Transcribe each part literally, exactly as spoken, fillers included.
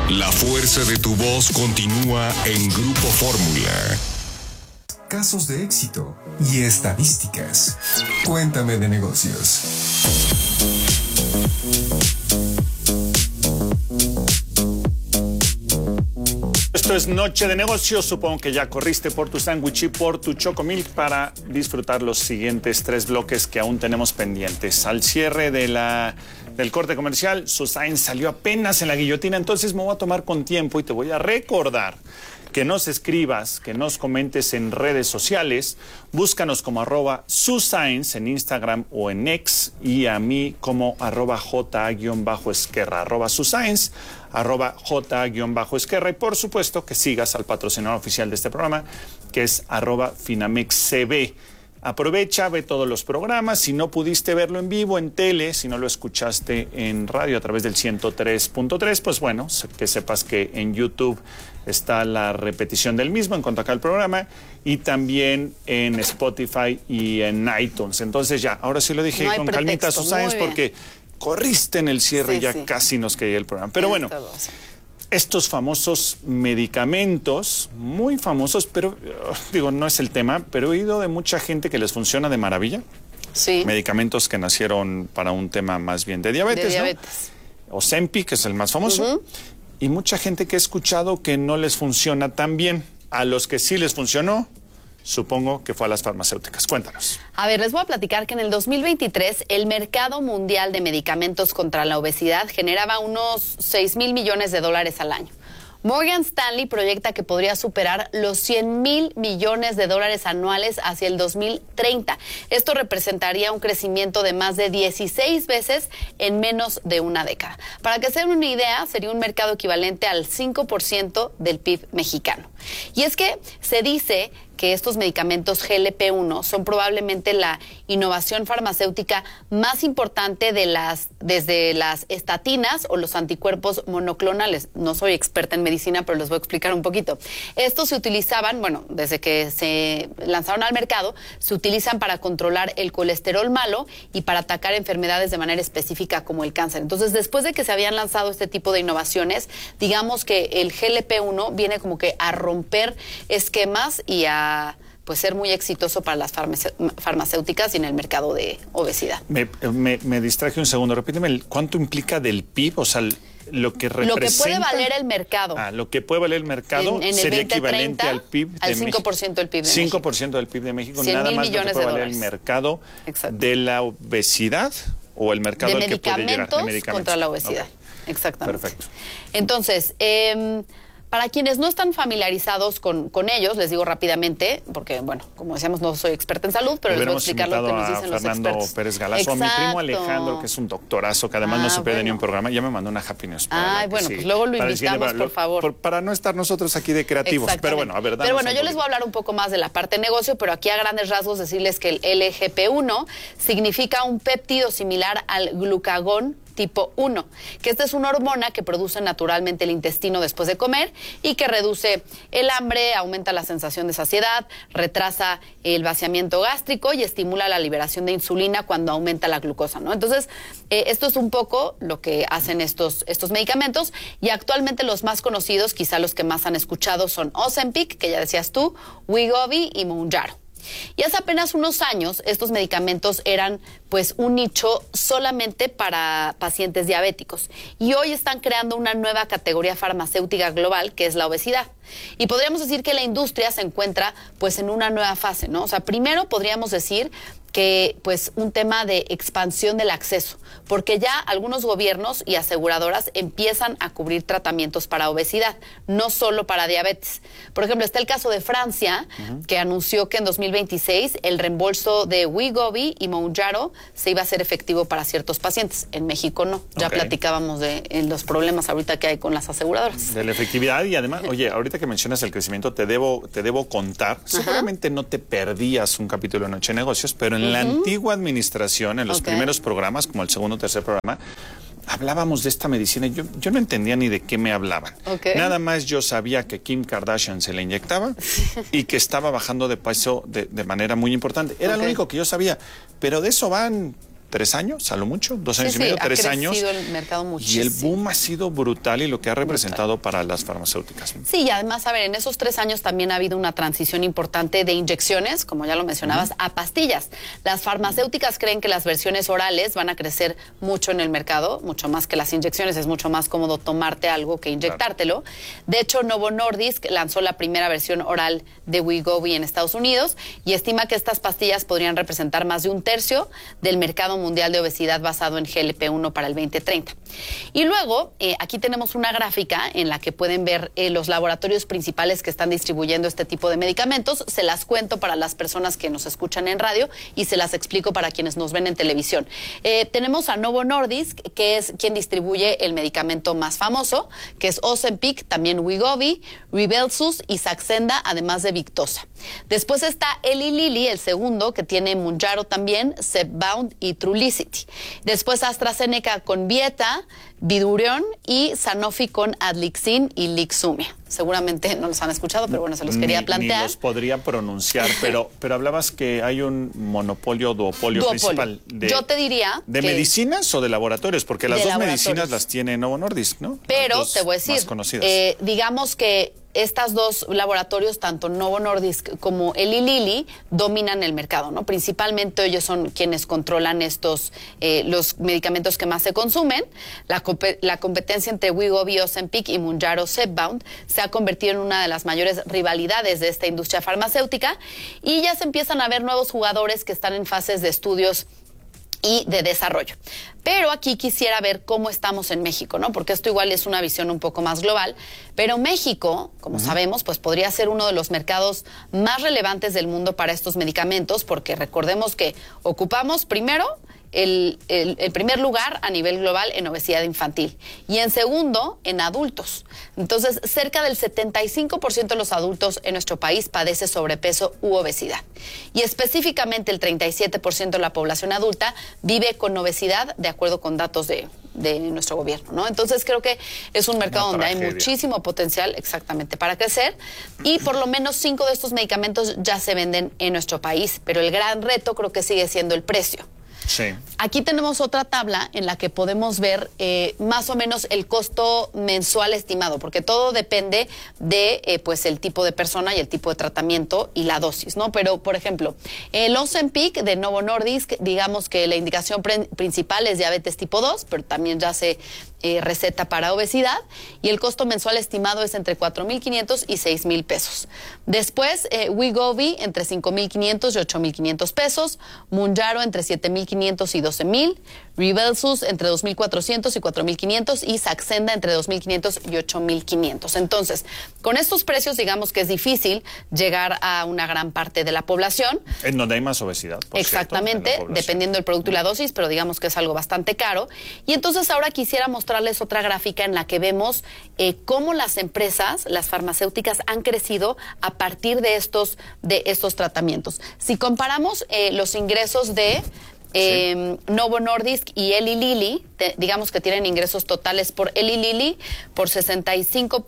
La fuerza de tu voz continúa en Grupo Fórmula. Casos de éxito y estadísticas. Cuéntame de negocios. Esto es Noche de Negocios. Supongo que ya corriste por tu sándwich y por tu Chocomilk para disfrutar los siguientes tres bloques que aún tenemos pendientes. Al cierre de la, del corte comercial, Susain salió apenas en la guillotina, entonces me voy a tomar con tiempo y te voy a recordar que nos escribas, que nos comentes en redes sociales. Búscanos como arroba Susains en Instagram o en X, y a mí como arroba J-Esquerra, arroba Susains, arroba J-Esquerra, y por supuesto que sigas al patrocinador oficial de este programa, que es arroba FinamexCB. Aprovecha, ve todos los programas. Si no pudiste verlo en vivo, en tele, si no lo escuchaste en radio a través del ciento tres punto tres, pues bueno, que sepas que en YouTube está la repetición del mismo en cuanto acá el programa, y también en Spotify y en iTunes. Entonces ya, ahora sí lo dije no con calmita, Susains, porque corriste en el cierre sí, y ya sí. Casi nos caía el programa. Pero bueno, estos famosos medicamentos, muy famosos, pero digo, no es el tema, pero he oído de mucha gente que les funciona de maravilla. Sí. Medicamentos que nacieron para un tema más bien de diabetes, de diabetes. ¿no? Ozempic, que es el más famoso. Uh-huh. Y mucha gente que he escuchado que no les funciona tan bien. A los que sí les funcionó, supongo que fue a las farmacéuticas. Cuéntanos. A ver, les voy a platicar que en el dos mil veintitrés el mercado mundial de medicamentos contra la obesidad generaba unos seis mil millones de dólares al año. Morgan Stanley proyecta que podría superar los cien mil millones de dólares anuales hacia el dos mil treinta. Esto representaría un crecimiento de más de dieciséis veces en menos de una década. Para que se den una idea, sería un mercado equivalente al cinco por ciento del P I B mexicano. Y es que se dice que estos medicamentos G L P uno son probablemente la innovación farmacéutica más importante de las, desde las estatinas o los anticuerpos monoclonales. No soy experta en medicina, pero les voy a explicar un poquito. Estos se utilizaban, bueno, desde que se lanzaron al mercado, se utilizan para controlar el colesterol malo y para atacar enfermedades de manera específica como el cáncer. Entonces, después de que se habían lanzado este tipo de innovaciones, digamos que el G L P uno viene como que a romper esquemas y a pues ser muy exitoso para las farmacéuticas y en el mercado de obesidad. Me, me, me distraje un segundo, repíteme, el, ¿cuánto implica del P I B? O sea, lo que representa... Lo que puede valer el mercado. Ah, lo que puede valer el mercado en, en el sería veinte, equivalente treinta, al P I B de al cinco por ciento del P I B de México. cinco por ciento del P I B de México, cien nada mil más lo que millones puede de valer dólares. el mercado Exacto. de la obesidad o el mercado de al que puede llegar. De medicamentos contra la obesidad. Okay. Exactamente. Perfecto. Entonces, eh, para quienes no están familiarizados con, con ellos, les digo rápidamente, porque, bueno, como decíamos, no soy experta en salud, pero les voy a explicar lo que nos dicen los Fernando expertos. Pérez Galazo, a mi primo Alejandro, que es un doctorazo, que además ah, no se pierde bueno. ni un programa, ya me mandó una happy news. Ah, bueno, pues luego lo para invitamos, para, por favor. Por, para no estar nosotros aquí de creativos, pero bueno, a ver, Pero bueno, yo les voy a hablar un poco más de la parte de negocio, pero aquí a grandes rasgos decirles que el L G P uno significa un péptido similar al glucagón tipo uno, que esta es una hormona que produce naturalmente el intestino después de comer y que reduce el hambre, aumenta la sensación de saciedad, retrasa el vaciamiento gástrico y estimula la liberación de insulina cuando aumenta la glucosa, ¿no? Entonces, eh, esto es un poco lo que hacen estos, estos medicamentos, y actualmente los más conocidos, quizá los que más han escuchado, son Ozempic, que ya decías tú, Wegovy y Mounjaro. Y hace apenas unos años estos medicamentos eran pues un nicho solamente para pacientes diabéticos, y hoy están creando una nueva categoría farmacéutica global, que es la obesidad. Y podríamos decir que la industria se encuentra pues en una nueva fase, ¿no? O sea, primero podríamos decir que pues un tema de expansión del acceso, porque ya algunos gobiernos y aseguradoras empiezan a cubrir tratamientos para obesidad, no solo para diabetes. Por ejemplo, está el caso de Francia, uh-huh. que anunció que en dos mil veintiséis el reembolso de Wegovy y Mounjaro se iba a hacer efectivo para ciertos pacientes. En México no. Ya okay. platicábamos de en los problemas ahorita que hay con las aseguradoras. De la efectividad, y además, oye, ahorita que mencionas el crecimiento, te debo, te debo contar, uh-huh. seguramente no te perdías un capítulo de Noche de Negocios, pero en uh-huh. la antigua administración, en los okay. primeros programas, como el segundo o tercer programa, hablábamos de esta medicina y yo, yo no entendía ni de qué me hablaban. Okay. Nada más yo sabía que Kim Kardashian se la inyectaba y que estaba bajando de peso de, de manera muy importante. Era okay. lo único que yo sabía, pero de eso van tres años, a lo mucho, dos años sí, y medio, sí, tres ha años. El mercado muchísimo. Y el boom ha sido brutal y lo que ha representado brutal. Para las farmacéuticas. Sí, y además, a ver, en esos tres años también ha habido una transición importante de inyecciones, como ya lo mencionabas, uh-huh. a pastillas. Las farmacéuticas creen que las versiones orales van a crecer mucho en el mercado, mucho más que las inyecciones. Es mucho más cómodo tomarte algo que inyectártelo. Claro. De hecho, Novo Nordisk lanzó la primera versión oral de Wegovy en Estados Unidos y estima que estas pastillas podrían representar más de un tercio del mercado mundial de obesidad basado en G L P uno para el veinte treinta. Y luego, eh, aquí tenemos una gráfica en la que pueden ver eh, los laboratorios principales que están distribuyendo este tipo de medicamentos. Se las cuento para las personas que nos escuchan en radio y se las explico para quienes nos ven en televisión. Eh, tenemos a Novo Nordisk, que es quien distribuye el medicamento más famoso, que es Ozempic, también Wegovy, Rybelsus y Saxenda, además de Victoza. Después está Eli Lilly, el segundo, que tiene Mounjaro también, Zepbound y Trulicity. Después AstraZeneca con Vieta, Vidurion y Sanofi con Adlixin y Lixumia. Seguramente no los han escuchado, pero bueno, se los quería ni, plantear. Ni los podría pronunciar, pero, pero hablabas que hay un monopolio, duopolio, duopolio. principal. De, Yo te diría ¿De que medicinas o de laboratorios? Porque las dos medicinas las tiene Novo Nordisk, ¿no? Pero te voy a decir, eh, digamos que estas dos laboratorios, tanto Novo Nordisk como Eli Lilly, dominan el mercado, ¿no? Principalmente ellos son quienes controlan estos, eh, los medicamentos que más se consumen. La, la competencia entre Wegovy, Ozempic y Mounjaro Zepbound se ha convertido en una de las mayores rivalidades de esta industria farmacéutica y ya se empiezan a ver nuevos jugadores que están en fases de estudios y de desarrollo. Pero aquí quisiera ver cómo estamos en México, ¿no? Porque esto igual es una visión un poco más global, pero México, como uh-huh. sabemos, pues podría ser uno de los mercados más relevantes del mundo para estos medicamentos, porque recordemos que ocupamos primero El, el, el primer lugar a nivel global en obesidad infantil y en segundo en adultos. Entonces, cerca del setenta y cinco por ciento de los adultos en nuestro país padece sobrepeso u obesidad. Y específicamente el treinta y siete por ciento de la población adulta vive con obesidad, de acuerdo con datos de, de nuestro gobierno, ¿no? Entonces, creo que es un mercado donde hay muchísimo potencial exactamente para crecer y por lo menos cinco de estos medicamentos ya se venden en nuestro país, pero el gran reto creo que sigue siendo el precio. Sí. Aquí tenemos otra tabla en la que podemos ver eh, más o menos el costo mensual estimado, porque todo depende de eh, pues el tipo de persona y el tipo de tratamiento y la dosis, ¿no? Pero, por ejemplo, el Ozempic de Novo Nordisk, digamos que la indicación pre- principal es diabetes tipo dos, pero también ya se eh, receta para obesidad, y el costo mensual estimado es entre cuatro mil quinientos y seis mil pesos. Después, eh, Wegovy entre cinco mil quinientos y ocho mil quinientos pesos, Mounjaro entre siete mil quinientos y doce mil, Rybelsus entre dos mil cuatrocientos y cuatro mil quinientos y Saxenda entre dos mil quinientos y ocho mil quinientos. Entonces, con estos precios, digamos que es difícil llegar a una gran parte de la población. En donde hay más obesidad, por Exactamente, cierto, dependiendo del producto y la dosis, pero digamos que es algo bastante caro. Y entonces ahora quisiera mostrarles otra gráfica en la que vemos eh, cómo las empresas, las farmacéuticas, han crecido a partir de estos, de estos tratamientos. Si comparamos eh, los ingresos de Eh, sí. Novo Nordisk y Eli Lilly, te, digamos que tienen ingresos totales por Eli Lilly por sesenta y cinco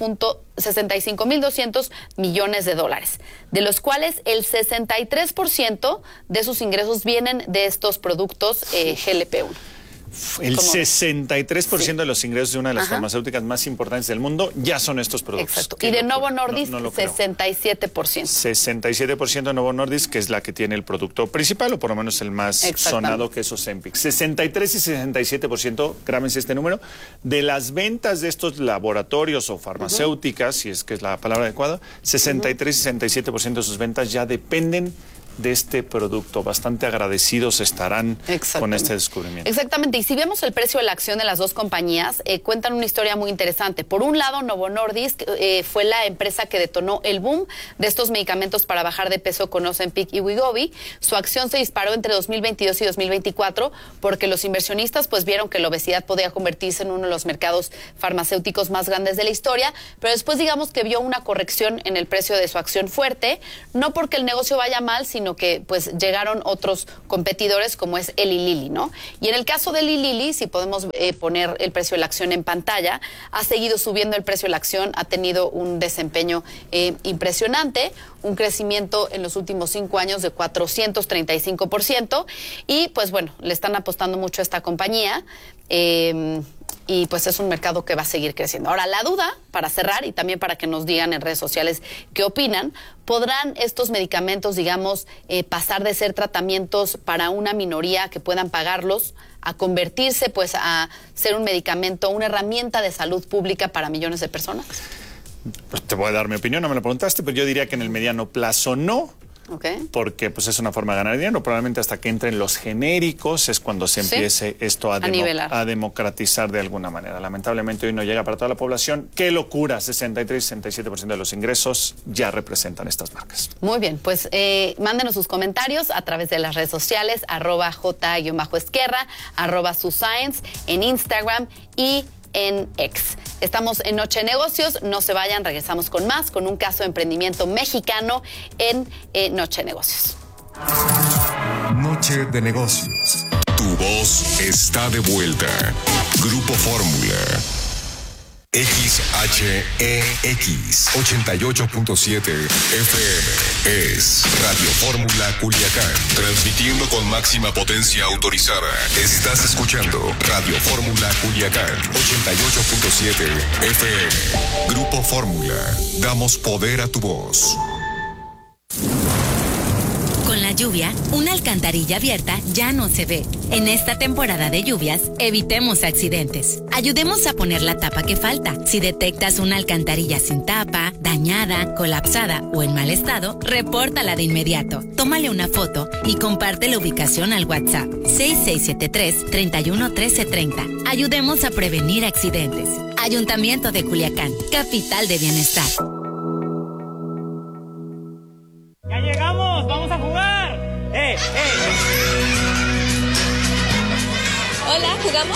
mil doscientos millones de dólares, de los cuales el sesenta y tres por ciento de sus ingresos vienen de estos productos eh, G L P uno. El sesenta y tres por ciento sí. de los ingresos de una de las Ajá. farmacéuticas más importantes del mundo ya son estos productos. Exacto. Y de Novo Nordisk, no, no sesenta y siete por ciento. sesenta y siete por ciento de Novo Nordisk, que es la que tiene el producto principal, o por lo menos el más sonado, que es Ozempic. sesenta y tres y sesenta y siete por ciento, grábense este número, de las ventas de estos laboratorios o farmacéuticas, uh-huh. si es que es la palabra adecuada, sesenta y tres y sesenta y siete por ciento de sus ventas ya dependen de este producto. Bastante agradecidos estarán con este descubrimiento. Exactamente, y si vemos el precio de la acción de las dos compañías, eh, cuentan una historia muy interesante. Por un lado, Novo Nordisk eh, fue la empresa que detonó el boom de estos medicamentos para bajar de peso con Ozempic y Wegovy. Su acción se disparó entre dos mil veintidós y dos mil veinticuatro porque los inversionistas pues vieron que la obesidad podía convertirse en uno de los mercados farmacéuticos más grandes de la historia, pero después digamos que vio una corrección en el precio de su acción fuerte, no porque el negocio vaya mal, sino sino que pues llegaron otros competidores como es Eli Lilly, ¿no? Y en el caso de Eli Lilly, si podemos eh, poner el precio de la acción en pantalla, ha seguido subiendo el precio de la acción, ha tenido un desempeño eh, impresionante, un crecimiento en los últimos cinco años de cuatrocientos treinta y cinco por ciento, y pues bueno, le están apostando mucho a esta compañía, eh, y pues es un mercado que va a seguir creciendo. Ahora, la duda, para cerrar, y también para que nos digan en redes sociales qué opinan, ¿podrán estos medicamentos, digamos, eh, pasar de ser tratamientos para una minoría que puedan pagarlos a convertirse pues a ser un medicamento, una herramienta de salud pública para millones de personas? Pues te voy a dar mi opinión, no me lo preguntaste, pero yo diría que en el mediano plazo no. Okay. Porque pues es una forma de ganar dinero. Probablemente hasta que entren los genéricos es cuando se empiece ¿Sí? esto a, a, demo nivelar. a democratizar de alguna manera. Lamentablemente hoy no llega para toda la población. ¡Qué locura! sesenta y tres, sesenta y siete por ciento de los ingresos ya representan estas marcas. Muy bien, pues eh, mándenos sus comentarios a través de las redes sociales, arroba j-esquerra, arroba suscience, en Instagram y en X. Estamos en Noche de Negocios, no se vayan, regresamos con más, con un caso de emprendimiento mexicano en eh, Noche de Negocios. Noche de Negocios. Tu voz está de vuelta. Grupo Fórmula. X H E X ochenta y ocho punto siete F M es Radio Fórmula Culiacán, transmitiendo con máxima potencia autorizada. Estás escuchando Radio Fórmula Culiacán ochenta y ocho punto siete F M. Grupo Fórmula, damos poder a tu voz. Con la lluvia, una alcantarilla abierta ya no se ve. En esta temporada de lluvias, evitemos accidentes. Ayudemos a poner la tapa que falta. Si detectas una alcantarilla sin tapa, dañada, colapsada o en mal estado, repórtala de inmediato. Tómale una foto y comparte la ubicación al WhatsApp seis seis siete tres, tres uno uno tres tres cero. Ayudemos a prevenir accidentes. Ayuntamiento de Culiacán, capital de bienestar. ¡Ya llegamos! ¡Vamos a jugar! ¡Eh, eh! Hola, ¿jugamos?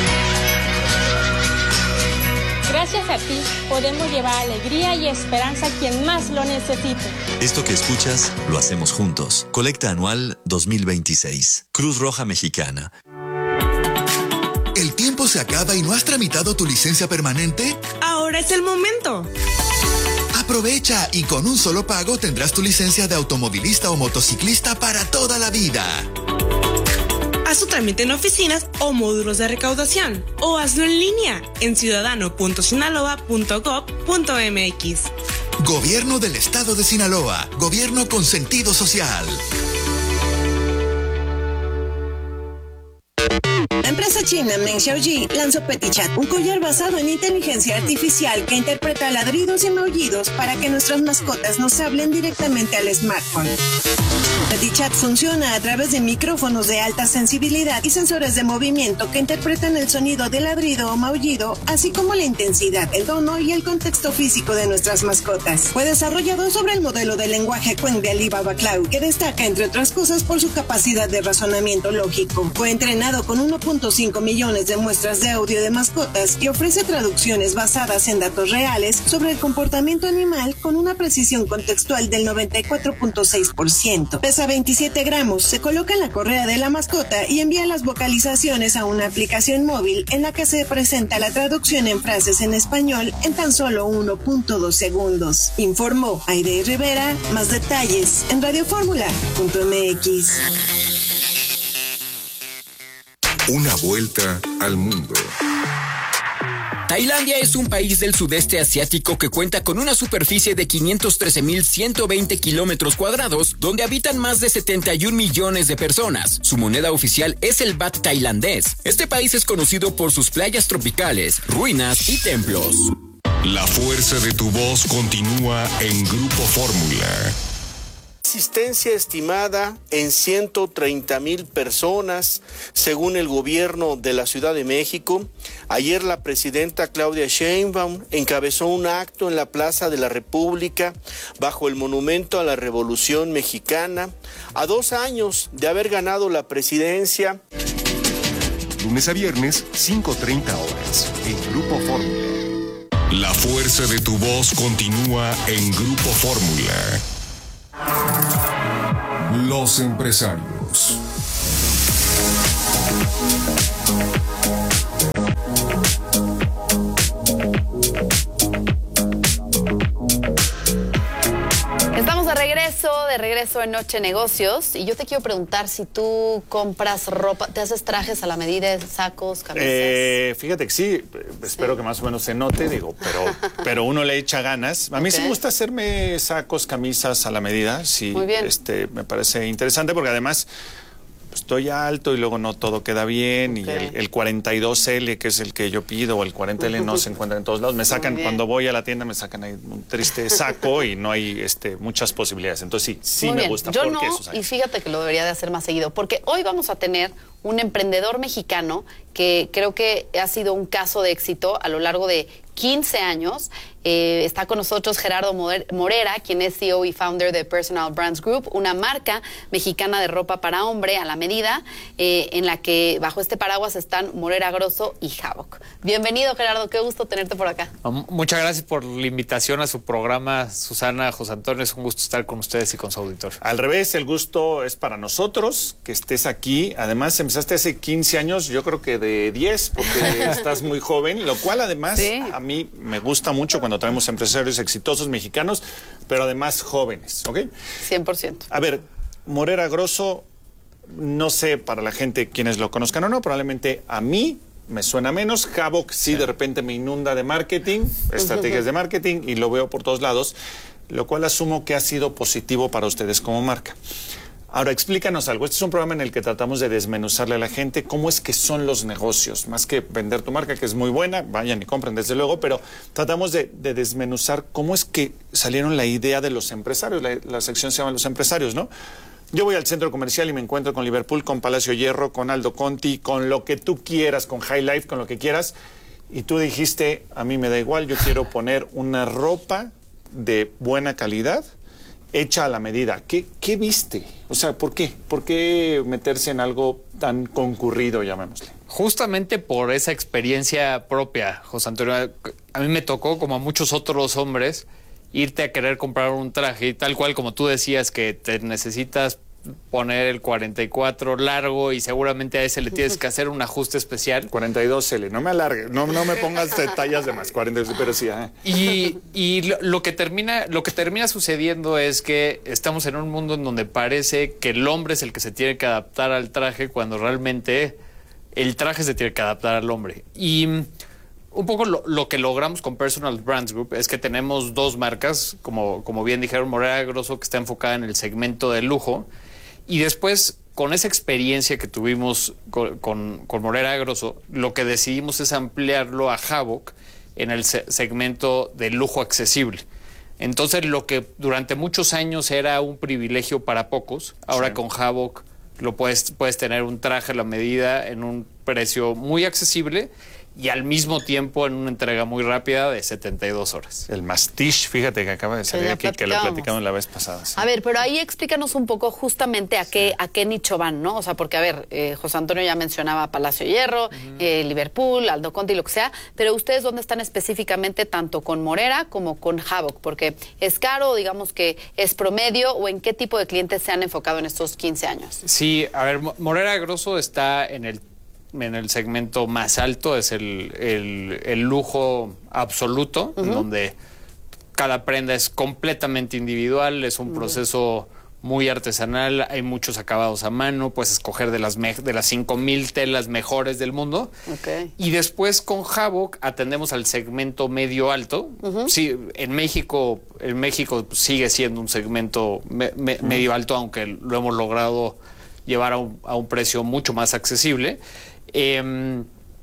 Gracias a ti, podemos llevar alegría y esperanza a quien más lo necesite. Esto que escuchas, lo hacemos juntos. Colecta anual dos mil veintiséis. Cruz Roja Mexicana. ¿El tiempo se acaba y no has tramitado tu licencia permanente? Ahora es el momento. Aprovecha y con un solo pago tendrás tu licencia de automovilista o motociclista para toda la vida. Haz tu trámite en oficinas o módulos de recaudación o hazlo en línea en ciudadano punto sinaloa punto gob punto mx. Gobierno del Estado de Sinaloa. Gobierno con sentido social. La empresa china Meng Xiaoji lanzó PetiChat, un collar basado en inteligencia artificial que interpreta ladridos y maullidos para que nuestras mascotas nos hablen directamente al smartphone. PetiChat funciona a través de micrófonos de alta sensibilidad y sensores de movimiento que interpretan el sonido de ladrido o maullido, así como la intensidad, el tono y el contexto físico de nuestras mascotas. Fue desarrollado sobre el modelo de lenguaje Qwen de Alibaba Cloud, que destaca, entre otras cosas, por su capacidad de razonamiento lógico. Fue entrenado con uno punto cinco millones de muestras de audio de mascotas y ofrece traducciones basadas en datos reales sobre el comportamiento animal con una precisión contextual del noventa y cuatro punto seis por ciento. Pesa veintisiete gramos, se coloca en la correa de la mascota y envía las vocalizaciones a una aplicación móvil en la que se presenta la traducción en frases en español en tan solo uno punto dos segundos. Informó Aide Rivera. Más detalles en radio fórmula punto m x. Una vuelta al mundo. Tailandia es un país del sudeste asiático que cuenta con una superficie de quinientos trece mil ciento veinte kilómetros cuadrados, donde habitan más de setenta y un millones de personas. Su moneda oficial es el baht tailandés. Este país es conocido por sus playas tropicales, ruinas y templos. La fuerza de tu voz continúa en Grupo Fórmula. Asistencia estimada en ciento treinta mil personas, según el gobierno de la Ciudad de México. Ayer la presidenta Claudia Sheinbaum encabezó un acto en la Plaza de la República bajo el Monumento a la Revolución Mexicana, a dos años de haber ganado la presidencia. Lunes a viernes, cinco treinta horas, en Grupo Fórmula. La fuerza de tu voz continúa en Grupo Fórmula. Los empresarios. Estamos de regreso, de regreso en Noche Negocios, y yo te quiero preguntar si tú compras ropa, ¿te haces trajes a la medida, sacos, camisas? Eh, fíjate que sí, espero sí. que más o menos se note, digo, pero, pero uno le echa ganas. A mí okay. sí me gusta hacerme sacos, camisas a la medida, sí. Muy bien. Este, me parece interesante porque además estoy alto y luego no todo queda bien, okay. y el, el cuarenta y dos L, que es el que yo pido, o el cuarenta L no se encuentra en todos lados. Me sacan, cuando voy a la tienda, me sacan ahí un triste saco y no hay este, muchas posibilidades. Entonces sí, sí Muy me bien. gusta. Yo no, y fíjate que lo debería de hacer más seguido, porque hoy vamos a tener un emprendedor mexicano que creo que ha sido un caso de éxito a lo largo de quince años. Eh, está con nosotros Gerardo Morera, quien es C E O y founder de Personal Brands Group, una marca mexicana de ropa para hombre a la medida, eh, en la que bajo este paraguas están Morera Grosso y Havoc. Bienvenido, Gerardo, qué gusto tenerte por acá. Muchas gracias por la invitación a su programa, Susana, José Antonio, es un gusto estar con ustedes y con su auditorio. Al revés, el gusto es para nosotros que estés aquí. Además, empezaste hace quince años, yo creo que de diez, porque estás muy joven, lo cual además sí. a mí me gusta mucho cuando traemos empresarios exitosos mexicanos, pero además jóvenes, ¿ok? cien por ciento. A ver, Morera Grosso, no sé para la gente quienes lo conozcan o no, probablemente a mí me suena menos. Havoc sí, sí. de repente me inunda de marketing, estrategias de marketing, y lo veo por todos lados, lo cual asumo que ha sido positivo para ustedes como marca. Ahora, explícanos algo. Este es un programa en el que tratamos de desmenuzarle a la gente cómo es que son los negocios, más que vender tu marca, que es muy buena, vayan y compren desde luego, pero tratamos de, de desmenuzar cómo es que salieron la idea de los empresarios. La, la sección se llama Los Empresarios, ¿no? Yo voy al centro comercial y me encuentro con Liverpool, con Palacio Hierro, con Aldo Conti, con lo que tú quieras, con High Life, con lo que quieras, y tú dijiste, a mí me da igual, yo quiero poner una ropa de buena calidad, hecha a la medida. ¿Qué, qué viste? O sea, ¿por qué? ¿Por qué meterse en algo tan concurrido, llamémosle? Justamente por esa experiencia propia, José Antonio. A mí me tocó, como a muchos otros hombres, irte a querer comprar un traje, tal cual como tú decías, que te necesitas poner el cuarenta y cuatro largo y seguramente a ese le tienes que hacer un ajuste especial. cuarenta y dos L, no me alargues, no, no me pongas tallas de más, cuarenta y dos, pero sí. ¿eh? Y, y lo, lo, que termina, lo que termina sucediendo es que estamos en un mundo en donde parece que el hombre es el que se tiene que adaptar al traje, cuando realmente el traje se tiene que adaptar al hombre. Y un poco lo, lo que logramos con Personal Brands Group es que tenemos dos marcas, como, como bien dijeron, Morera Grosso, que está enfocada en el segmento de lujo. Y después, con esa experiencia que tuvimos con, con, con Morera Grosso, lo que decidimos es ampliarlo a Havoc en el se segmento de lujo accesible. Entonces, lo que durante muchos años era un privilegio para pocos, ahora sí. con Havoc lo puedes, puedes tener un traje a la medida en un precio muy accesible y al mismo tiempo en una entrega muy rápida de setenta y dos horas. El Mastiche, fíjate que acaba de salir aquí, que lo platicamos la vez pasada. ¿Sí? A ver, pero ahí explícanos un poco justamente a qué, sí. a qué nicho van, ¿no? O sea, porque, a ver, eh, José Antonio ya mencionaba Palacio Hierro, uh-huh. eh, Liverpool, Aldo Conti, lo que sea, pero ¿ustedes dónde están específicamente tanto con Morera como con Havoc? Porque ¿es caro, digamos que es promedio, o en qué tipo de clientes se han enfocado en estos quince años? Sí, a ver, Morera Grosso está en el en el segmento más alto, es el, el, el lujo absoluto, uh-huh. donde cada prenda es completamente individual, es un uh-huh. proceso muy artesanal, hay muchos acabados a mano, puedes escoger de las, de las cinco mil telas mejores del mundo. Okay. Y después con Havoc atendemos al segmento medio alto. Uh-huh. Sí, en México, en México sigue siendo un segmento me, me, uh-huh. medio alto, aunque lo hemos logrado llevar a un, a un precio mucho más accesible. Eh,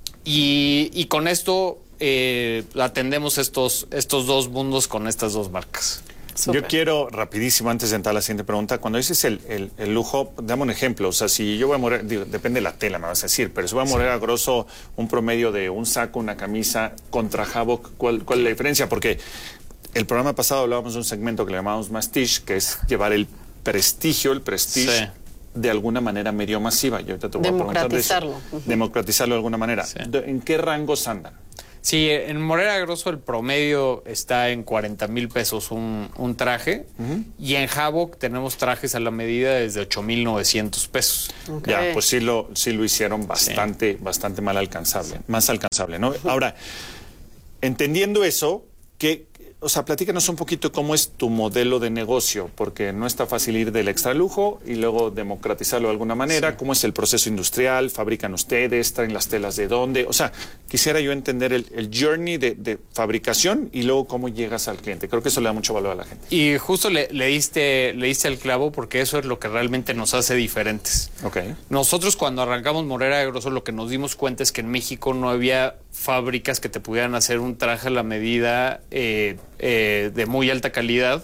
y, y con esto eh, atendemos estos, estos dos mundos con estas dos marcas. Super. Yo quiero, rapidísimo, antes de entrar a la siguiente pregunta, cuando dices el, el, el lujo, dame un ejemplo. O sea, si yo voy a morir, digo, depende de la tela, me vas a decir, pero si voy a morir sí. a grosso un promedio de un saco, una camisa contra Havoc, ¿cuál, cuál es la diferencia? Porque el programa pasado hablábamos de un segmento que le llamamos Mastiche, que es llevar el prestigio, el prestige... Sí. de alguna manera medio masiva. Yo te voy a preguntar de eso. Democratizarlo. Uh-huh. Democratizarlo de alguna manera. Sí. ¿En qué rangos andan? Sí, en Morera Grosso el promedio está en cuarenta mil pesos un, un traje, uh-huh. y en Havoc tenemos trajes a la medida desde ocho mil novecientos pesos. Okay. Ya, pues sí lo, sí lo hicieron bastante, sí. bastante mal alcanzable, más alcanzable, ¿no? Ahora, entendiendo eso, ¿qué, o sea, platícanos un poquito cómo es tu modelo de negocio, porque no está fácil ir del extralujo y luego democratizarlo de alguna manera. Sí. ¿Cómo es el proceso industrial? ¿Fabrican ustedes? ¿Traen las telas de dónde? O sea, quisiera yo entender el, el journey de, de fabricación y luego cómo llegas al cliente. Creo que eso le da mucho valor a la gente. Y justo le, le, diste, le diste el clavo, porque eso es lo que realmente nos hace diferentes. Okay. Nosotros cuando arrancamos Morera Grosso lo que nos dimos cuenta es que en México no había fábricas que te pudieran hacer un traje a la medida eh, eh, de muy alta calidad,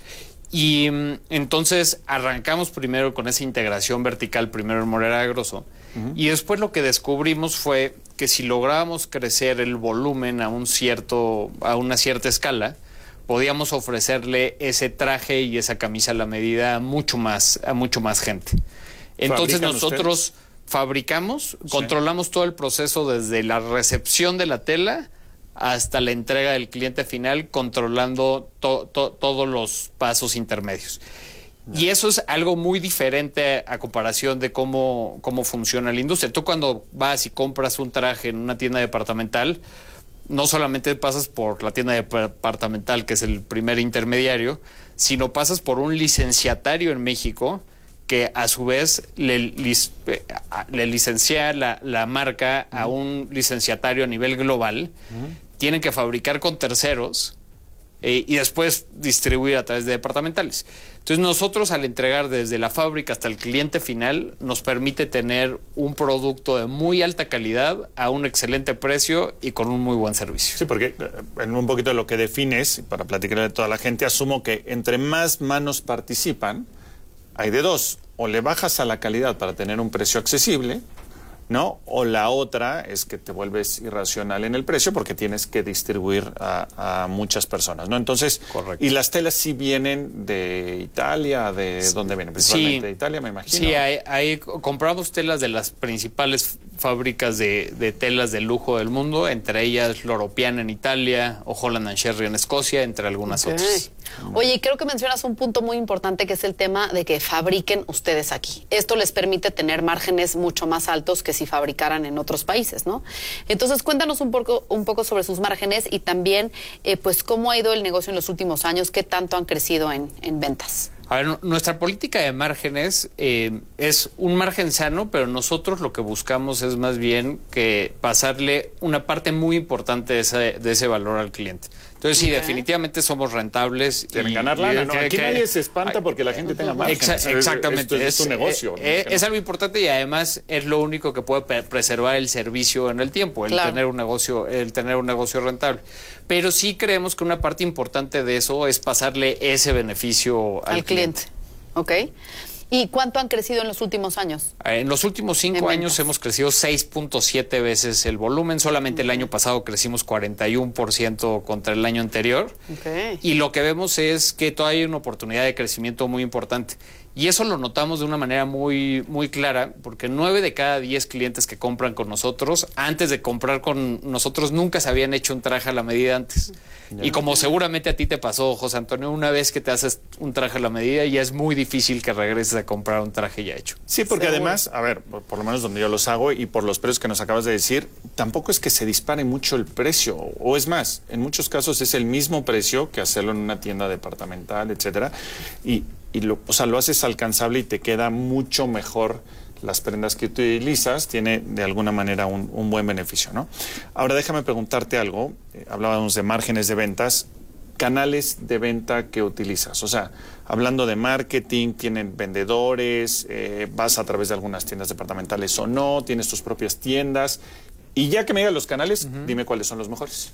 y mm, entonces arrancamos primero con esa integración vertical, primero en Morera Grosso, uh-huh. y después lo que descubrimos fue que si lográbamos crecer el volumen a un cierto, a una cierta escala, podíamos ofrecerle ese traje y esa camisa a la medida a mucho más, a mucho más gente. Entonces nosotros ustedes? fabricamos, sí. controlamos todo el proceso desde la recepción de la tela hasta la entrega del cliente final, controlando to, to, todos los pasos intermedios. No. Y eso es algo muy diferente a comparación de cómo, cómo funciona la industria. Tú cuando vas y compras un traje en una tienda departamental, no solamente pasas por la tienda departamental, que es el primer intermediario, sino pasas por un licenciatario en México que a su vez le, lic, le licencia la, la marca uh-huh. a un licenciatario a nivel global. Uh-huh. Tienen que fabricar con terceros eh, y después distribuir a través de departamentales. Entonces nosotros, al entregar desde la fábrica hasta el cliente final, nos permite tener un producto de muy alta calidad a un excelente precio y con un muy buen servicio. Sí, porque en un poquito de lo que defines, para platicarle a toda la gente, asumo que entre más manos participan, hay de dos: o le bajas a la calidad para tener un precio accesible, ¿no? O la otra es que te vuelves irracional en el precio porque tienes que distribuir a, a muchas personas, ¿no? Entonces, correcto. Y las telas sí vienen de Italia, ¿de sí. dónde vienen? Principalmente sí. de Italia, me imagino. Sí, ahí, ahí compramos telas de las principales fábricas de, de telas de lujo del mundo, entre ellas Loro Piana en Italia o Holland and Sherry en Escocia, entre algunas okay. otras. Oye, y creo que mencionas un punto muy importante, que es el tema de que fabriquen ustedes aquí. Esto les permite tener márgenes mucho más altos que si fabricaran en otros países, ¿no? Entonces, cuéntanos un poco, un poco sobre sus márgenes y también, eh, pues, cómo ha ido el negocio en los últimos años, qué tanto han crecido en, en ventas. A ver, nuestra política de márgenes eh, es un margen sano, pero nosotros lo que buscamos es más bien que pasarle una parte muy importante de ese, de ese valor al cliente. Entonces, sí, okay. definitivamente somos rentables. Tienen que ganar lana, ¿no? Aquí que, nadie se espanta porque la gente tenga margen. Exa exactamente. Es, es, es un negocio. Es, ¿no? es algo importante y además es lo único que puede preservar el servicio en el tiempo, el, claro. tener, un negocio, el tener un negocio rentable. Pero sí creemos que una parte importante de eso es pasarle ese beneficio al, al cliente. cliente. Ok. ¿Y cuánto han crecido en los últimos años? En los últimos cinco años hemos crecido seis punto siete veces el volumen. Solamente el año pasado crecimos cuarenta y uno por ciento contra el año anterior. Okay. Y lo que vemos es que todavía hay una oportunidad de crecimiento muy importante. Y eso lo notamos de una manera muy, muy clara, porque nueve de cada diez clientes que compran con nosotros, antes de comprar con nosotros, nunca se habían hecho un traje a la medida antes. Ya. Y como seguramente a ti te pasó, José Antonio, una vez que te haces un traje a la medida, ya es muy difícil que regreses a comprar un traje ya hecho. Sí, porque ¿seguro? Además, a ver, por lo menos donde yo los hago y por los precios que nos acabas de decir, tampoco es que se dispare mucho el precio. O es más, en muchos casos es el mismo precio que hacerlo en una tienda departamental, etcétera. Y Y lo, o sea, lo haces alcanzable y te queda mucho mejor las prendas que utilizas, tiene de alguna manera un, un buen beneficio, ¿no? Ahora déjame preguntarte algo, eh, hablábamos de márgenes de ventas, canales de venta que utilizas, o sea, hablando de marketing, ¿tienen vendedores, eh, vas a través de algunas tiendas departamentales o no, tienes tus propias tiendas? Y ya que me digan los canales, uh-huh. dime cuáles son los mejores.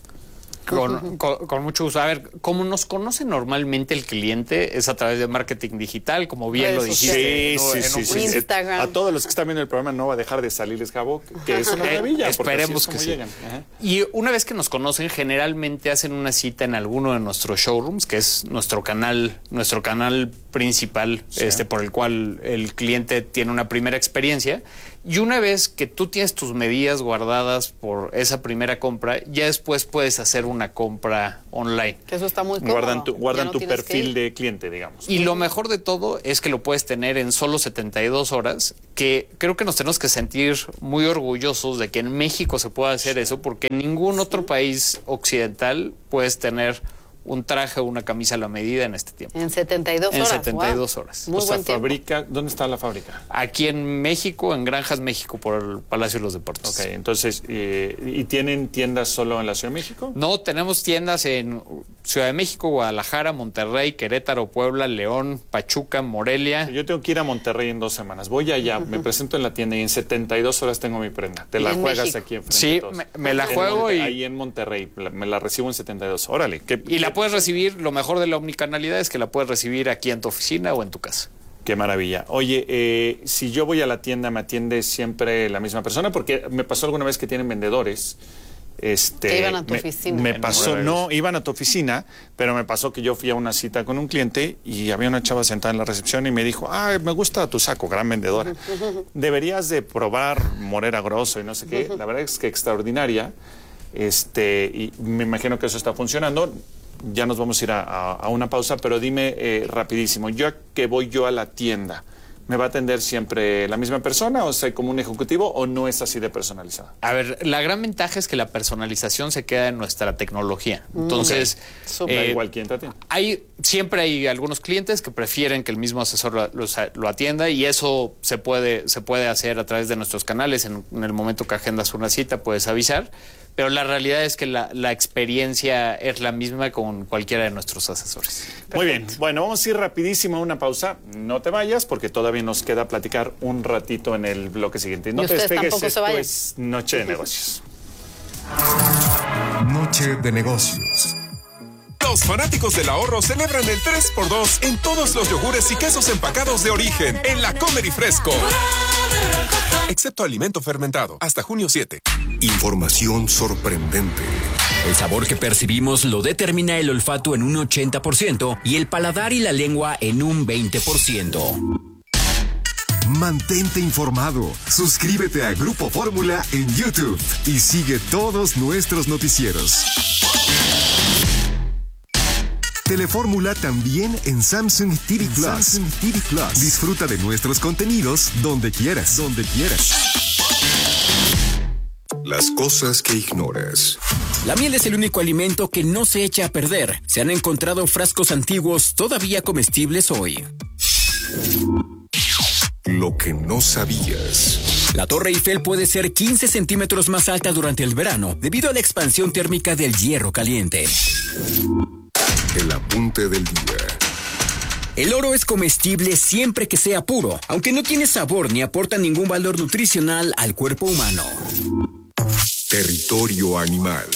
Con, con, con mucho gusto. A ver, como nos conoce normalmente el cliente es a través de marketing digital, como bien lo dijiste. Sí, ¿no? sí, sí, sí, sí. Instagram. A todos los que están viendo el programa no va a dejar de salirles Jabo, que es una maravilla. Eh, esperemos que sí. Ajá. Y una vez que nos conocen, generalmente hacen una cita en alguno de nuestros showrooms, que es nuestro canal, nuestro canal principal, sí. este, por el cual el cliente tiene una primera experiencia. Y una vez que tú tienes tus medidas guardadas por esa primera compra, ya después puedes hacer una compra online. Que eso está muy cómodo. Guardan tu, guardan no tu perfil de cliente, digamos. Y lo mejor de todo es que lo puedes tener en solo setenta y dos horas, que creo que nos tenemos que sentir muy orgullosos de que en México se pueda hacer eso, porque en ningún otro país occidental puedes tener un traje o una camisa a la medida en este tiempo. En setenta y dos horas. En setenta y dos wow. horas. Muy o sea, buen tiempo. fabrica, ¿dónde está la fábrica? Aquí en México, en Granjas México, por el Palacio de los Deportes. Ok, entonces, eh, ¿y tienen tiendas solo en la Ciudad de México? No, tenemos tiendas en Ciudad de México, Guadalajara, Monterrey, Querétaro, Puebla, León, Pachuca, Morelia. Yo tengo que ir a Monterrey en dos semanas. Voy allá, uh-huh. me presento en la tienda y en setenta y dos horas tengo mi prenda. Te la juegas México? Aquí enfrente. Sí, me, me la juego en y... Ahí en Monterrey, me la recibo en setenta y dos. Órale. ¿qué, y la qué, puedes recibir, lo mejor de la omnicanalidad es que la puedes recibir aquí en tu oficina o en tu casa. Qué maravilla. Oye, eh, si yo voy a la tienda, ¿me atiende siempre la misma persona? Porque me pasó alguna vez que tienen vendedores. Este, que iban a tu me, oficina. Me pasó, no, iban a tu oficina, pero me pasó que yo fui a una cita con un cliente y había una chava sentada en la recepción y me dijo, ay, me gusta tu saco, gran vendedora. Deberías de probar Morera Grosso y no sé qué. La verdad es que extraordinaria. Este, y me imagino que eso está funcionando. Ya nos vamos a ir a, a, a una pausa, pero dime eh, rapidísimo, yo que voy yo a la tienda, ¿me va a atender siempre la misma persona o sea, como un ejecutivo o no es así de personalizada? A ver, la gran ventaja es que la personalización se queda en nuestra tecnología. Entonces, okay. eh, igual quien te atiende. Hay, siempre hay algunos clientes que prefieren que el mismo asesor lo, lo, lo atienda y eso se puede, se puede hacer a través de nuestros canales. En, en el momento que agendas una cita puedes avisar. Pero la realidad es que la, la experiencia es la misma con cualquiera de nuestros asesores. Perfecto. Muy bien. Bueno, vamos a ir rapidísimo a una pausa. No te vayas porque todavía nos queda platicar un ratito en el bloque siguiente. No y te despegues. Tampoco Esto se vayan. es Noche de Negocios. Noche de Negocios. Los fanáticos del ahorro celebran el tres por dos en todos los yogures y quesos empacados de origen en la Comer y Fresco. Excepto alimento fermentado, hasta junio siete. Información sorprendente. El sabor que percibimos lo determina el olfato en un ochenta por ciento y el paladar y la lengua en un veinte por ciento. Mantente informado. Suscríbete a Grupo Fórmula en YouTube y sigue todos nuestros noticieros. Telefórmula también en Samsung T V Plus. Samsung T V Plus. Disfruta de nuestros contenidos donde quieras. Donde quieras. Las cosas que ignoras. La miel es el único alimento que no se echa a perder. Se han encontrado frascos antiguos todavía comestibles hoy. Lo que no sabías. La Torre Eiffel puede ser quince centímetros más alta durante el verano debido a la expansión térmica del hierro caliente. El apunte del día. El oro es comestible siempre que sea puro, aunque no tiene sabor ni aporta ningún valor nutricional al cuerpo humano. Territorio animal.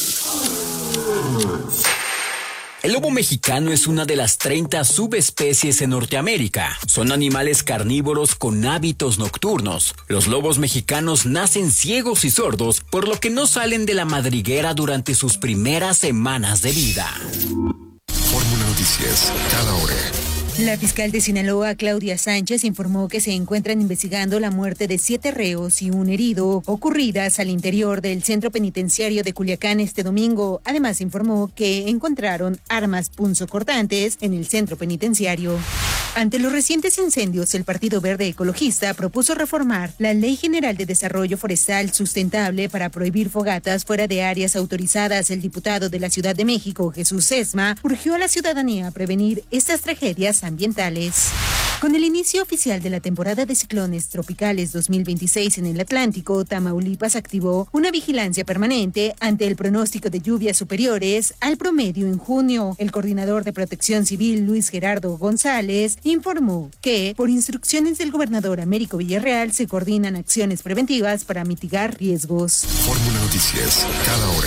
El lobo mexicano es una de las treinta subespecies en Norteamérica. Son animales carnívoros con hábitos nocturnos. Los lobos mexicanos nacen ciegos y sordos, por lo que no salen de la madriguera durante sus primeras semanas de vida. Fórmula Noticias, cada hora. La fiscal de Sinaloa, Claudia Sánchez, informó que se encuentran investigando la muerte de siete reos y un herido ocurridas al interior del centro penitenciario de Culiacán este domingo. Además, informó que encontraron armas punzocortantes en el centro penitenciario. Ante los recientes incendios, el Partido Verde Ecologista propuso reformar la Ley General de Desarrollo Forestal Sustentable para prohibir fogatas fuera de áreas autorizadas. El diputado de la Ciudad de México, Jesús Sesma, urgió a la ciudadanía a prevenir estas tragedias ambientales. Con el inicio oficial de la temporada de ciclones tropicales dos mil veintiséis en el Atlántico, Tamaulipas activó una vigilancia permanente ante el pronóstico de lluvias superiores al promedio en junio. El coordinador de Protección Civil, Luis Gerardo González, informó que, por instrucciones del gobernador Américo Villarreal, se coordinan acciones preventivas para mitigar riesgos. Fórmula Noticias, cada hora.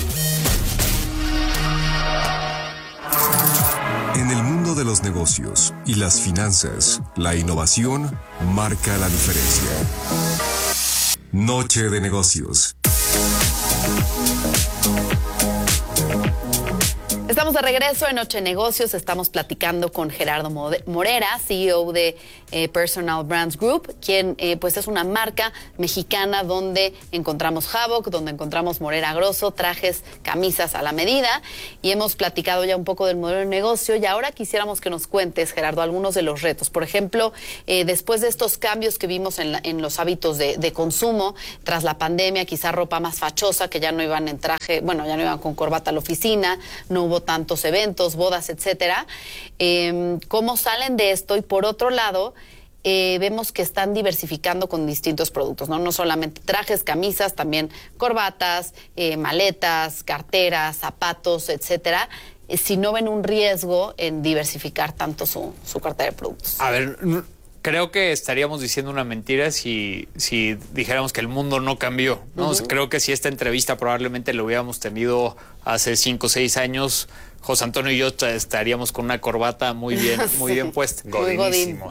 En el mundo de los negocios y las finanzas, la innovación marca la diferencia. Noche de Negocios. Estamos de regreso en Noche Negocios. Estamos platicando con Gerardo Morera, C E O de eh, Personal Brands Group, quien eh, pues es una marca mexicana donde encontramos Havoc, donde encontramos Morera Grosso, trajes, camisas a la medida. Y hemos platicado ya un poco del modelo de negocio. Y ahora quisiéramos que nos cuentes, Gerardo, algunos de los retos. Por ejemplo, eh, después de estos cambios que vimos en, la, en los hábitos de, de consumo, tras la pandemia, quizá ropa más fachosa, que ya no iban en traje, bueno, ya no iban con corbata a la oficina, no hubo tantos eventos, bodas, etcétera. Eh, ¿Cómo salen de esto? Y por otro lado, eh, vemos que están diversificando con distintos productos, ¿no? No solamente trajes, camisas, también corbatas, eh, maletas, carteras, zapatos, etcétera. Eh, si no ven un riesgo en diversificar tanto su, su cartera de productos. A ver, creo que estaríamos diciendo una mentira si, si dijéramos que el mundo no cambió, ¿no? Uh-huh. O sea, creo que si esta entrevista probablemente lo hubiéramos tenido hace cinco o seis años, José Antonio y yo estaríamos con una corbata muy bien, muy bien puesta. Godinísimos.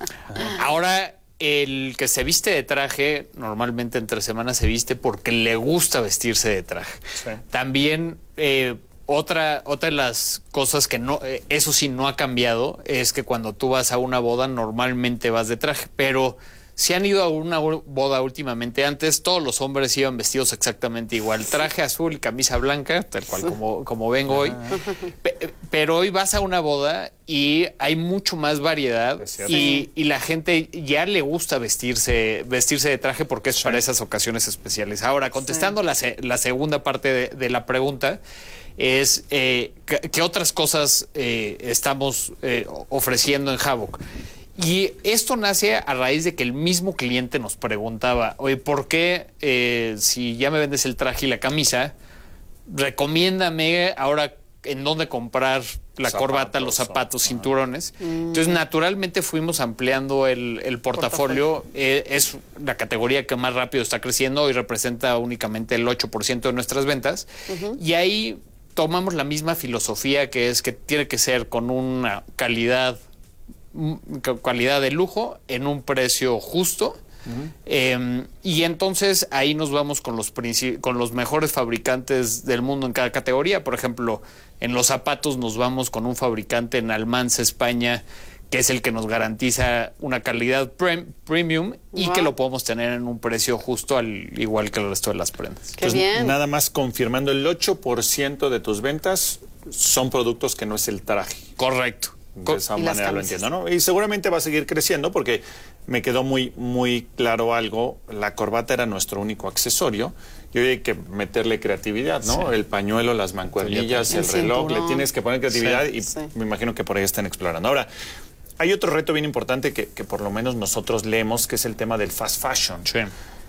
Ahora, el que se viste de traje, normalmente entre semanas se viste porque le gusta vestirse de traje. Sí. También... Eh, Otra, otra de las cosas que no, eh, eso sí no ha cambiado, es que cuando tú vas a una boda normalmente vas de traje, pero si han ido a una boda últimamente, antes todos los hombres iban vestidos exactamente igual, traje azul y camisa blanca, tal cual como, como vengo hoy, Pe pero hoy vas a una boda y hay mucho más variedad y, y la gente ya le gusta vestirse, vestirse de traje porque es sí. para esas ocasiones especiales. Ahora, contestando sí. la, se la segunda parte de, de la pregunta, es eh, qué otras cosas eh, estamos eh, ofreciendo en Havoc. Y esto nace a raíz de que el mismo cliente nos preguntaba, oye, ¿por qué eh, si ya me vendes el traje y la camisa, recomiéndame ahora en dónde comprar la zapatos, corbata, los zapatos, ajá. cinturones? Mm. Entonces, naturalmente fuimos ampliando el, el portafolio. portafolio. Eh, es la categoría que más rápido está creciendo y representa únicamente el ocho por ciento de nuestras ventas. Uh-huh. Y ahí tomamos la misma filosofía, que es que tiene que ser con una calidad, calidad de lujo en un precio justo. Uh-huh. eh, y entonces ahí nos vamos con los, con los mejores fabricantes del mundo en cada categoría. Por ejemplo, en los zapatos nos vamos con un fabricante en Almanza, España, que es el que nos garantiza una calidad pre premium y wow. que lo podemos tener en un precio justo, al igual que el resto de las prendas. Qué Entonces, bien. Nada más confirmando, el ocho por ciento de tus ventas son productos que no es el traje. Correcto. De esa manera lo entiendo, ¿no? Y seguramente va a seguir creciendo porque me quedó muy, muy claro algo. La corbata era nuestro único accesorio y hoy hay que meterle creatividad, ¿no? Sí. El pañuelo, las mancuernillas, el, el reloj, le tienes que poner creatividad sí, y sí. me imagino que por ahí están explorando. Ahora, hay otro reto bien importante que, que por lo menos nosotros leemos, que es el tema del fast fashion. Sí.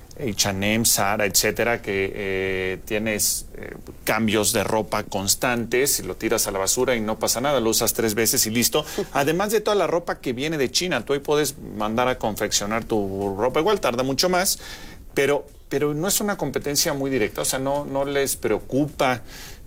H and M, Zara, etcétera, que eh, tienes eh, cambios de ropa constantes y lo tiras a la basura y no pasa nada, lo usas tres veces y listo. Además de toda la ropa que viene de China, tú ahí puedes mandar a confeccionar tu ropa, igual tarda mucho más, pero, pero no es una competencia muy directa, o sea, no, no les preocupa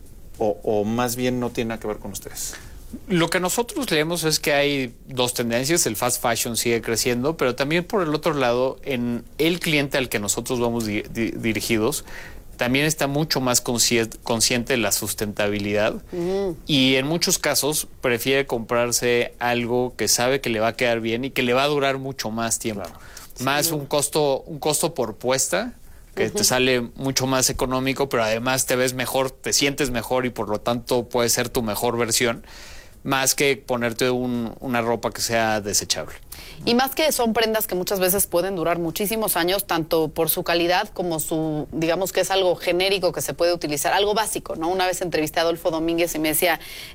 o, o más bien no tiene nada que ver con ustedes. Lo que nosotros leemos es que hay dos tendencias, el fast fashion sigue creciendo, pero también por el otro lado, en el cliente al que nosotros vamos di di dirigidos, también está mucho más consciente, consciente de la sustentabilidad uh-huh. y en muchos casos prefiere comprarse algo que sabe que le va a quedar bien y que le va a durar mucho más tiempo. Claro. Más sí. un costo, un costo por puesta, que uh-huh. te sale mucho más económico, pero además te ves mejor, te sientes mejor y por lo tanto puede ser tu mejor versión, más que ponerte un, una ropa que sea desechable. Y más que son prendas que muchas veces pueden durar muchísimos años, tanto por su calidad como su, digamos que es algo genérico que se puede utilizar, algo básico, ¿no? Una vez entrevisté a Adolfo Domínguez y me decía,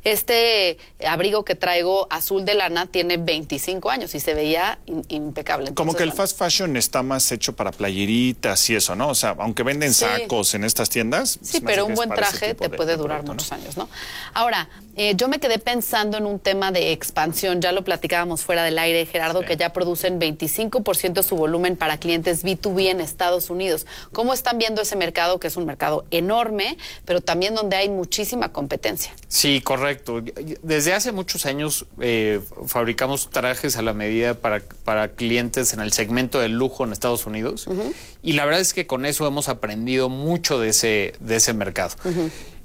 este abrigo que traigo azul de lana tiene veinticinco años y se veía in, impecable. Entonces, como que el fast fashion está más hecho para playeritas y eso, ¿no? O sea, aunque venden sí. sacos en estas tiendas. Sí, pero un buen traje te puede de, durar de producto, muchos ¿no? años, ¿no? Ahora, eh, yo me quedé pensando en un tema de expansión, ya lo platicábamos fuera del aire, Gerardo, sí. que ya producen veinticinco por ciento de su volumen para clientes B dos B en Estados Unidos. ¿Cómo están viendo ese mercado, que es un mercado enorme, pero también donde hay muchísima competencia? Sí, correcto. Desde hace muchos años eh, fabricamos trajes a la medida para, para clientes en el segmento del lujo en Estados Unidos uh-huh. y la verdad es que con eso hemos aprendido mucho de ese, de ese mercado. Uh-huh.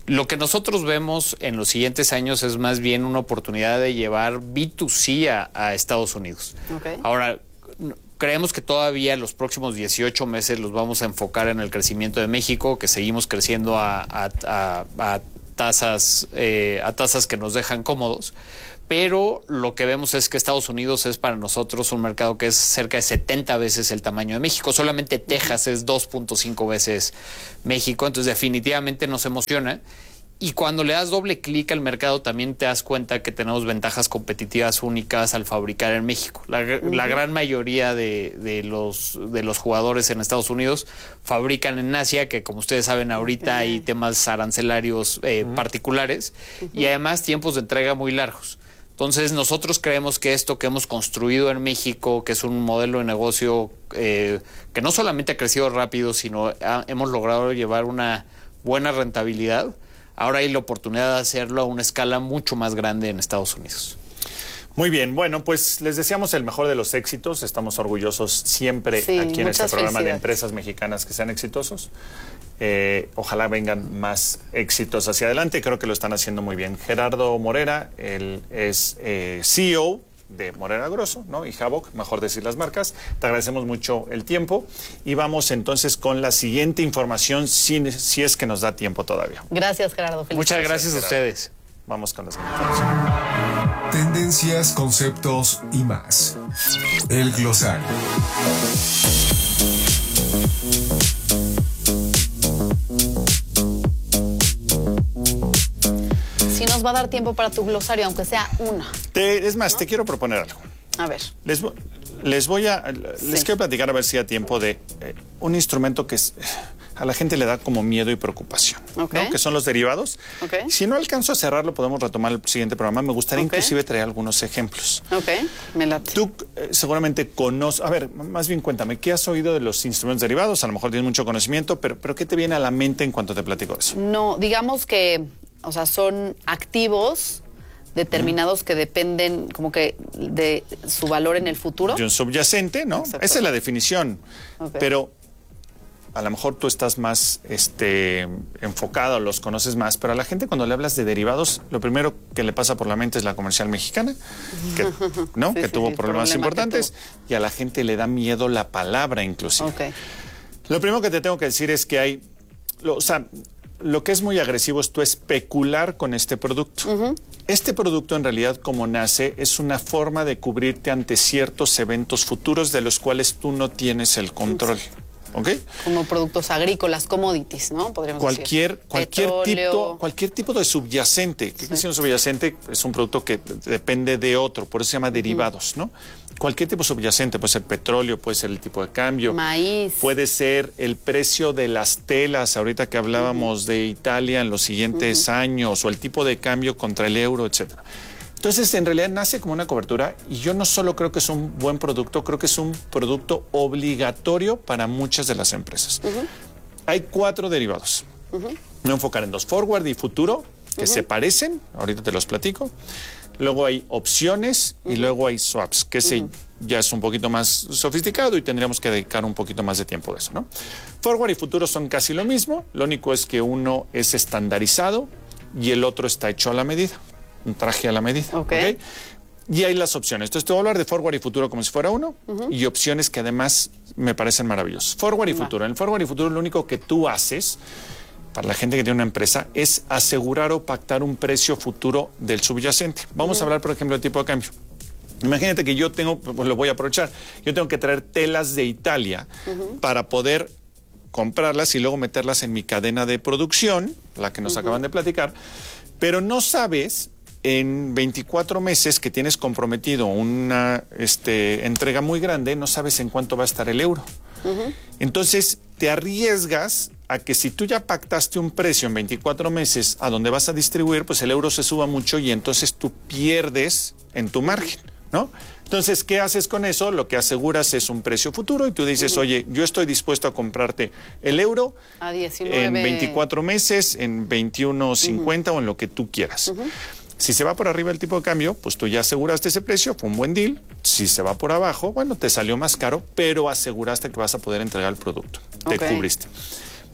Lo que nosotros vemos en los siguientes años es más bien una oportunidad de llevar B dos C a, a Estados Unidos. Okay. Ahora, creemos que todavía los próximos dieciocho meses los vamos a enfocar en el crecimiento de México, que seguimos creciendo a, a, a, a tasas, eh, a tasas que nos dejan cómodos. Pero lo que vemos es que Estados Unidos es para nosotros un mercado que es cerca de setenta veces el tamaño de México. Solamente Texas es dos punto cinco veces México. Entonces definitivamente nos emociona. Y cuando le das doble clic al mercado también te das cuenta que tenemos ventajas competitivas únicas al fabricar en México. La, uh-huh. la gran mayoría de, de, los, de los jugadores en Estados Unidos fabrican en Asia, que como ustedes saben ahorita uh-huh. hay temas arancelarios eh, uh-huh. particulares uh-huh. y además tiempos de entrega muy largos. Entonces nosotros creemos que esto que hemos construido en México, que es un modelo de negocio eh, que no solamente ha crecido rápido, sino ha, hemos logrado llevar una buena rentabilidad, ahora hay la oportunidad de hacerlo a una escala mucho más grande en Estados Unidos. Muy bien, bueno, pues les deseamos el mejor de los éxitos. Estamos orgullosos siempre sí, aquí en este programa de empresas mexicanas que sean exitosos. Eh, ojalá vengan más éxitos hacia adelante. Creo que lo están haciendo muy bien. Gerardo Morera, él es eh, C E O de Morera Grosso, ¿no? Y Havoc, mejor decir las marcas. Te agradecemos mucho el tiempo y vamos entonces con la siguiente información, si, si es que nos da tiempo todavía. Gracias, Gerardo. Feliz Muchas gracias, gracias a ustedes. Vamos con la siguiente información. Tendencias, conceptos y más. El glosario. Si nos va a dar tiempo para tu glosario, aunque sea una. Te, es más, ¿no? Te quiero proponer algo. A ver. Les, les voy a... Les sí. quiero platicar a ver si da tiempo de eh, un instrumento que es, a la gente le da como miedo y preocupación, okay. ¿no? Que son los derivados. Okay. Si no alcanzo a cerrarlo, podemos retomar el siguiente programa. Me gustaría okay. inclusive traer algunos ejemplos. Ok, me late. Tú eh, seguramente conoces... A ver, más bien cuéntame, ¿qué has oído de los instrumentos derivados? A lo mejor tienes mucho conocimiento, pero, pero ¿qué te viene a la mente en cuanto te platico eso? No, digamos que... O sea, son activos determinados mm. que dependen como que de su valor en el futuro. De un subyacente, ¿no? Exacto. Esa es la definición. Okay. Pero a lo mejor tú estás más este, enfocado, los conoces más, pero a la gente cuando le hablas de derivados, lo primero que le pasa por la mente es la Comercial Mexicana, que, ¿no? Sí, que sí, tuvo sí, problemas problema importantes, tuvo. Y a la gente le da miedo la palabra inclusive. Okay. Lo primero que te tengo que decir es que hay... Lo, o sea, lo que es muy agresivo es tú especular con este producto. Uh-huh. Este producto en realidad como nace es una forma de cubrirte ante ciertos eventos futuros de los cuales tú no tienes el control. ¿Okay? Como productos agrícolas, commodities, ¿no? Podríamos cualquier, decir. Cualquier tipo, cualquier tipo de subyacente. ¿Qué sí. es un subyacente? Es un producto que depende de otro, por eso se llama uh-huh. derivados, ¿no? Cualquier tipo subyacente, puede ser petróleo, puede ser el tipo de cambio. Maíz. Puede ser el precio de las telas, ahorita que hablábamos uh-huh. de Italia en los siguientes uh-huh. años, o el tipo de cambio contra el euro, etcétera. Entonces, en realidad nace como una cobertura y yo no solo creo que es un buen producto, creo que es un producto obligatorio para muchas de las empresas. Uh-huh. Hay cuatro derivados. Uh-huh. Me voy a enfocar en dos, forward y futuro, que uh-huh. se parecen, ahorita te los platico. Luego hay opciones uh-huh. y luego hay swaps, que ese uh-huh. ya es un poquito más sofisticado y tendríamos que dedicar un poquito más de tiempo a eso, ¿no? Forward y futuro son casi lo mismo, lo único es que uno es estandarizado y el otro está hecho a la medida. Un traje a la medida. Okay. ¿Okay? Y hay las opciones. Entonces te voy a hablar de forward y futuro como si fuera uno uh-huh. y opciones que además me parecen maravillosas. Forward y uh-huh. futuro. En el forward y futuro lo único que tú haces para la gente que tiene una empresa es asegurar o pactar un precio futuro del subyacente. Vamos uh-huh. a hablar, por ejemplo, del tipo de cambio. Imagínate que yo tengo, pues lo voy a aprovechar, yo tengo que traer telas de Italia uh-huh. para poder comprarlas y luego meterlas en mi cadena de producción, la que nos uh-huh. acaban de platicar, pero no sabes... En veinticuatro meses que tienes comprometido una este, entrega muy grande, no sabes en cuánto va a estar el euro. Uh-huh. Entonces, te arriesgas a que si tú ya pactaste un precio en veinticuatro meses a donde vas a distribuir, pues el euro se suba mucho y entonces tú pierdes en tu margen, ¿no? Entonces, ¿qué haces con eso? Lo que aseguras es un precio futuro y tú dices, uh-huh. oye, yo estoy dispuesto a comprarte el euro a diecinueve... en veinticuatro meses, en veintiuno cincuenta uh-huh. o en lo que tú quieras. Uh-huh. Si se va por arriba el tipo de cambio, pues tú ya aseguraste ese precio, fue un buen deal. Si se va por abajo, bueno, te salió más caro, pero aseguraste que vas a poder entregar el producto. Te okay. cubriste.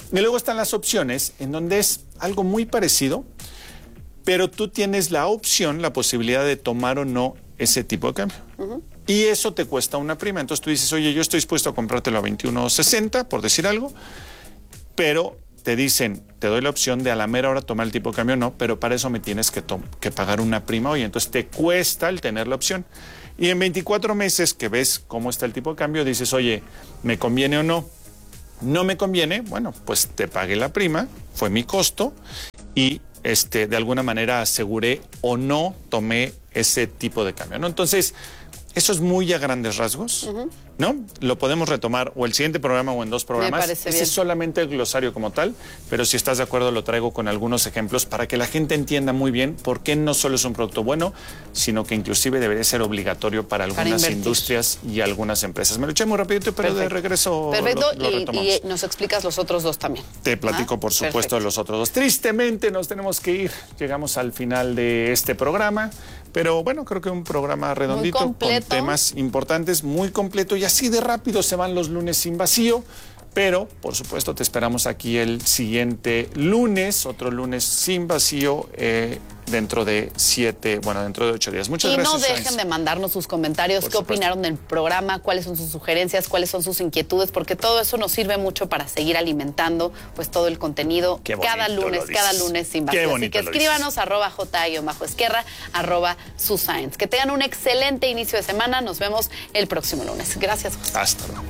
Y luego están las opciones en donde es algo muy parecido, pero tú tienes la opción, la posibilidad de tomar o no ese tipo de cambio. Uh-huh. Y eso te cuesta una prima. Entonces tú dices, oye, yo estoy dispuesto a comprártelo a veintiuno sesenta, por decir algo, pero te dicen, te doy la opción de a la mera hora tomar el tipo de cambio o no, pero para eso me tienes que, que pagar una prima. Oye, entonces te cuesta el tener la opción. Y en veinticuatro meses que ves cómo está el tipo de cambio, dices, oye, ¿me conviene o no? No me conviene, bueno, pues te pagué la prima, fue mi costo y este, de alguna manera aseguré o no tomé ese tipo de cambio, ¿no? Entonces, eso es muy a grandes rasgos, uh-huh. ¿no? Lo podemos retomar o el siguiente programa o en dos programas. Me parece Ese bien. es solamente el glosario como tal, pero si estás de acuerdo lo traigo con algunos ejemplos para que la gente entienda muy bien por qué no solo es un producto bueno, sino que inclusive debería ser obligatorio para algunas para industrias y algunas empresas. Me lo eché muy rapidito, pero Perfecto. de regreso Perfecto, lo, lo retomamos. Y, y nos explicas los otros dos también. Te platico, ¿Ah? por supuesto, Perfecto. de los otros dos. Tristemente nos tenemos que ir. Llegamos al final de este programa. Pero bueno, creo que un programa redondito con temas importantes, muy completo y así de rápido se van los lunes sin vacío. Pero, por supuesto, te esperamos aquí el siguiente lunes, otro lunes sin vacío, eh, dentro de siete, bueno, dentro de ocho días. Muchas y gracias. Y no dejen Sainz. de mandarnos sus comentarios, por qué supuesto. opinaron del programa, cuáles son sus sugerencias, cuáles son sus inquietudes, porque todo eso nos sirve mucho para seguir alimentando pues todo el contenido cada lunes, cada lunes sin vacío. Así que escríbanos arroba j-esquerra, arroba Susainz. Que tengan un excelente inicio de semana. Nos vemos el próximo lunes. Gracias. Hasta luego.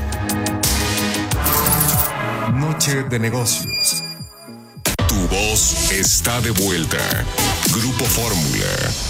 Noche de negocios. Tu voz está de vuelta. Grupo Fórmula.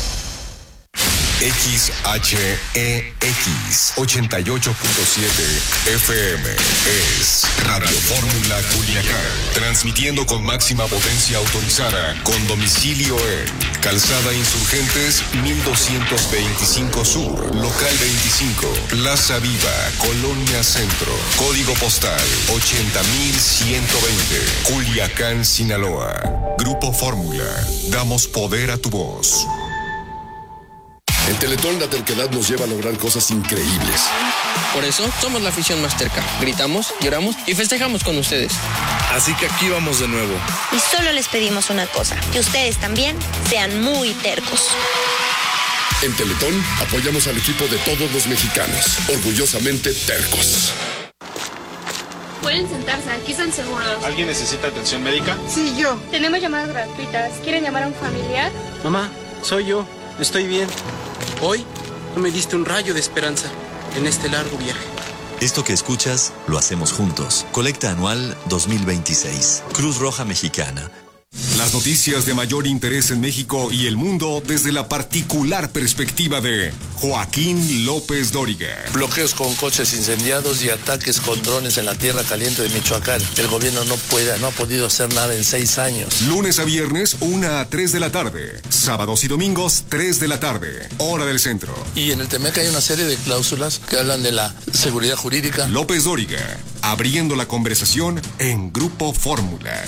X H E X ochenta y ocho punto siete F M es Radio Fórmula Culiacán, transmitiendo con máxima potencia autorizada, con domicilio en Calzada Insurgentes mil doscientos veinticinco Sur, Local veinticinco, Plaza Viva, Colonia Centro, Código Postal ochenta mil ciento veinte, Culiacán, Sinaloa. Grupo Fórmula, damos poder a tu voz. En Teletón la terquedad nos lleva a lograr cosas increíbles. Por eso somos la afición más terca. Gritamos, lloramos y festejamos con ustedes. Así que aquí vamos de nuevo. Y solo les pedimos una cosa, que ustedes también sean muy tercos. En Teletón apoyamos al equipo de todos los mexicanos. Orgullosamente tercos. Pueden sentarse, aquí están seguros. ¿Alguien necesita atención médica? Sí, yo. Tenemos llamadas gratuitas. ¿Quieren llamar a un familiar? Mamá, soy yo. Estoy bien. Hoy tú me diste un rayo de esperanza en este largo viaje. Esto que escuchas, lo hacemos juntos. Colecta anual dos mil veintiséis. Cruz Roja Mexicana. Las noticias de mayor interés en México y el mundo desde la particular perspectiva de Joaquín López Dóriga. Bloqueos con coches incendiados y ataques con drones en la tierra caliente de Michoacán. El gobierno no puede, no ha podido hacer nada en seis años. Lunes a viernes, una a tres de la tarde. Sábados y domingos, tres de la tarde. Hora del centro. Y en el Temec hay una serie de cláusulas que hablan de la seguridad jurídica. López Dóriga, abriendo la conversación en Grupo Fórmula.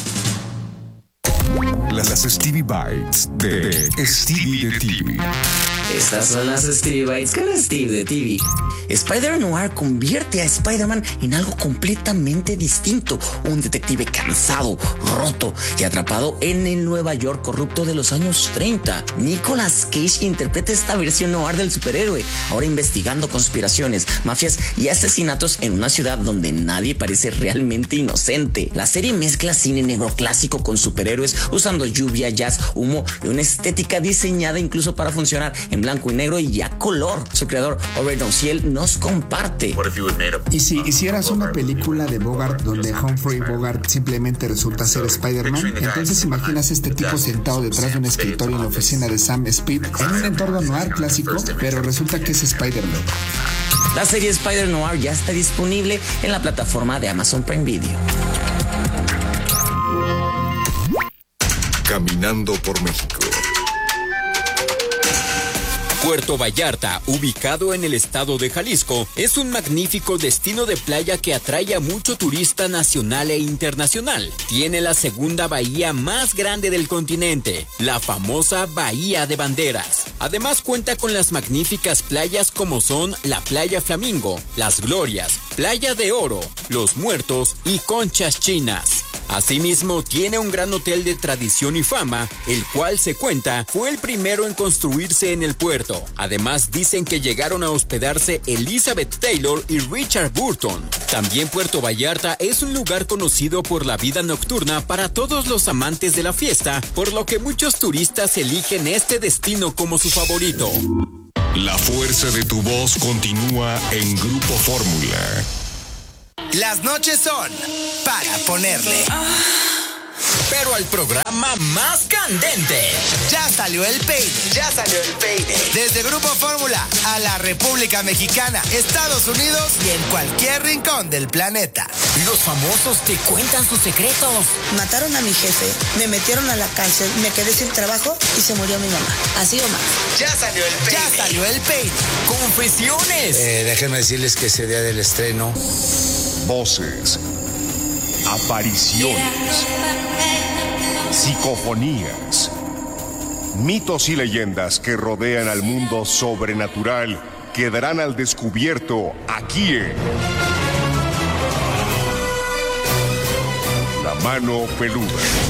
Las Stevie Bites de Stevie de T V. Estas son las Stevie Bites con Steve de T V. Spider-Noir convierte a Spider-Man en algo completamente distinto. Un detective cansado, roto y atrapado en el Nueva York corrupto de los años treinta. Nicolas Cage interpreta esta versión noir del superhéroe, ahora investigando conspiraciones, mafias y asesinatos en una ciudad donde nadie parece realmente inocente. La serie mezcla cine negro clásico con superhéroes, usando lluvia, jazz, humo y una estética diseñada incluso para funcionar en blanco y negro y a color. Su creador, Robert Ociel, nos comparte. Y si hicieras una película de Bogart donde Humphrey Bogart simplemente resulta ser Spider-Man, entonces imaginas este tipo sentado detrás de un escritorio en la oficina de Sam Speed en un entorno noir clásico, pero resulta que es Spider-Man. La serie Spider-Noir ya está disponible en la plataforma de Amazon Prime Video. Caminando por México. Puerto Vallarta, ubicado en el estado de Jalisco, es un magnífico destino de playa que atrae a mucho turista nacional e internacional. Tiene la segunda bahía más grande del continente, la famosa Bahía de Banderas. Además cuenta con las magníficas playas como son la Playa Flamingo, Las Glorias, Playa de Oro, Los Muertos y Conchas Chinas. Asimismo, tiene un gran hotel de tradición y fama, el cual se cuenta fue el primero en construirse en el puerto. Además, dicen que llegaron a hospedarse Elizabeth Taylor y Richard Burton. También Puerto Vallarta es un lugar conocido por la vida nocturna para todos los amantes de la fiesta, por lo que muchos turistas eligen este destino como su favorito. La fuerza de tu voz continúa en Grupo Fórmula. Las noches son para ponerle. Pero al programa más candente. Ya salió el peine. Ya salió el peine. Desde Grupo Fórmula a la República Mexicana, Estados Unidos y en cualquier rincón del planeta. Los famosos te cuentan sus secretos. Mataron a mi jefe, me metieron a la cárcel, me quedé sin trabajo y se murió mi mamá. Así o más. Ya salió el peine. Ya salió el peine. Confesiones. Eh, déjenme decirles que ese día del estreno. Voces, apariciones, psicofonías, mitos y leyendas que rodean al mundo sobrenatural quedarán al descubierto aquí en La Mano Peluda.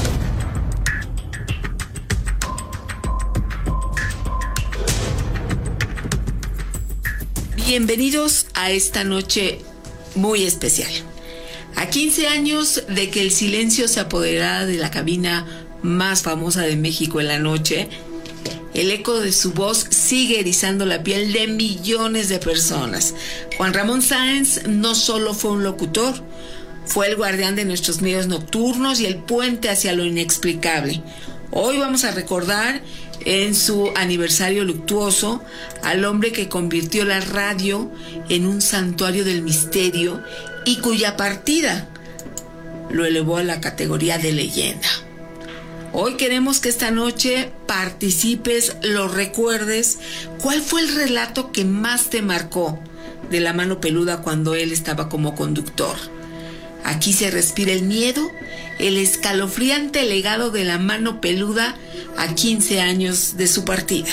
Bienvenidos a esta noche muy especial. A quince años de que el silencio se apoderara de la cabina más famosa de México en la noche, el eco de su voz sigue erizando la piel de millones de personas. Juan Ramón Sáenz no solo fue un locutor, fue el guardián de nuestros medios nocturnos y el puente hacia lo inexplicable. Hoy vamos a recordar en su aniversario luctuoso al hombre que convirtió la radio en un santuario del misterio y cuya partida lo elevó a la categoría de leyenda. Hoy queremos que esta noche participes, lo recuerdes. ¿Cuál fue el relato que más te marcó de La Mano Peluda cuando él estaba como conductor? Aquí se respira el miedo, el escalofriante legado de La Mano Peluda a quince años de su partida.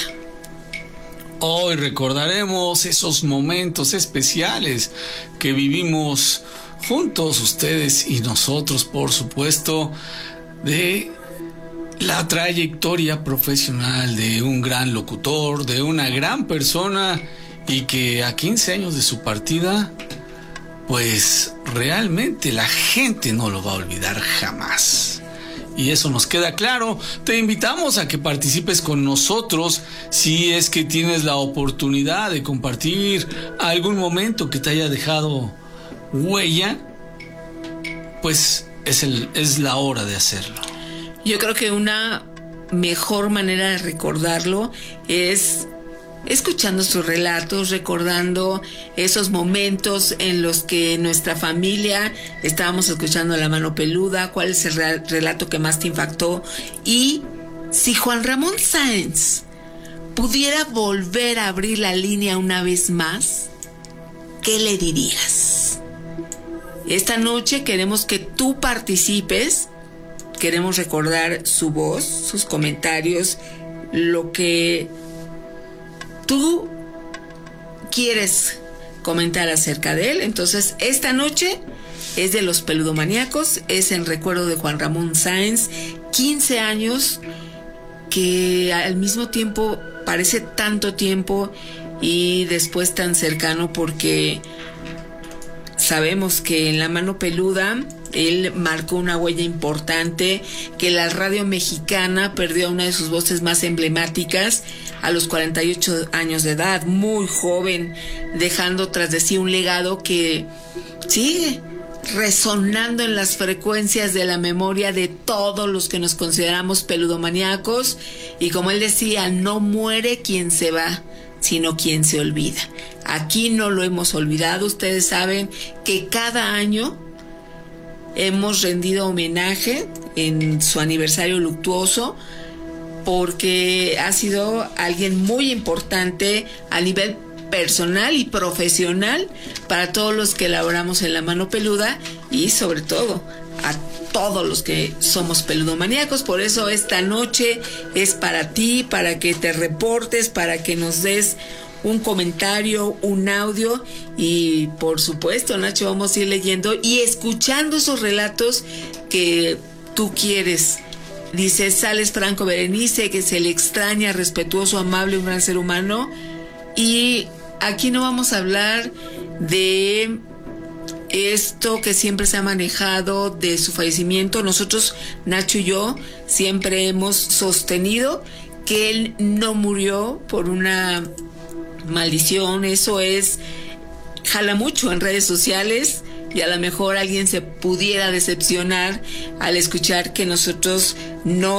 Hoy recordaremos esos momentos especiales que vivimos juntos, ustedes y nosotros, por supuesto, de la trayectoria profesional de un gran locutor, de una gran persona, y que a quince años de su partida, pues realmente la gente no lo va a olvidar jamás. Y eso nos queda claro. Te invitamos a que participes con nosotros si es que tienes la oportunidad de compartir algún momento que te haya dejado huella, pues es, el, es la hora de hacerlo. Yo creo que una mejor manera de recordarlo es escuchando sus relatos, recordando esos momentos en los que nuestra familia estábamos escuchando La Mano Peluda, cuál es el relato que más te impactó. Y si Juan Ramón Sáenz pudiera volver a abrir la línea una vez más, ¿qué le dirías? Esta noche queremos que tú participes, queremos recordar su voz, sus comentarios, lo que tú quieres comentar acerca de él. Entonces, esta noche es de los peludomaníacos, es en recuerdo de Juan Ramón Sáenz, quince años, que al mismo tiempo parece tanto tiempo y después tan cercano, porque sabemos que en La Mano Peluda él marcó una huella importante, que la radio mexicana perdió a una de sus voces más emblemáticas a los cuarenta y ocho años de edad, muy joven, dejando tras de sí un legado que sigue resonando en las frecuencias de la memoria de todos los que nos consideramos peludomaníacos. Y como él decía, no muere quien se va, sino quien se olvida. Aquí no lo hemos olvidado. Ustedes saben que cada año hemos rendido homenaje en su aniversario luctuoso, porque ha sido alguien muy importante a nivel personal y profesional para todos los que elaboramos en La Mano Peluda, y sobre todo a todos los que somos peludomaníacos. Por eso esta noche es para ti, para que te reportes, para que nos des un comentario, un audio y por supuesto, Nacho, vamos a ir leyendo y escuchando esos relatos que tú quieres. Dice Sales Franco Berenice que se le extraña, respetuoso, amable, un gran ser humano. Y aquí no vamos a hablar de esto que siempre se ha manejado de su fallecimiento. Nosotros, Nacho y yo, siempre hemos sostenido que él no murió por una maldición. Eso es, jala mucho en redes sociales y a lo mejor alguien se pudiera decepcionar al escuchar que nosotros no